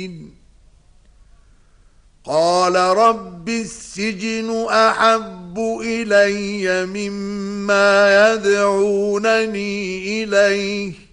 السجين قال رب السجن أحب إلي مما يدعونني إليه